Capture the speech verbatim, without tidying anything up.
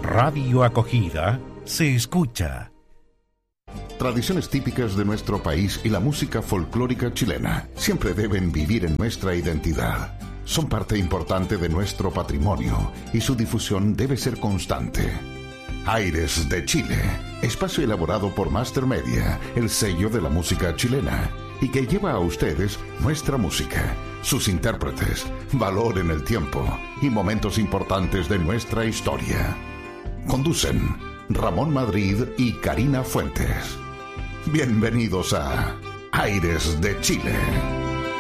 Radio Acogida se escucha. Tradiciones típicas de nuestro país y la música folclórica chilena siempre deben vivir en nuestra identidad. Son parte importante de nuestro patrimonio y su difusión debe ser constante. Aires de Chile, espacio elaborado por Master Media, el sello de la música chilena, y que lleva a ustedes nuestra música, sus intérpretes, valor en el tiempo y momentos importantes de nuestra historia. Conducen Ramón Madrid y Karina Fuentes. Bienvenidos a Aires de Chile.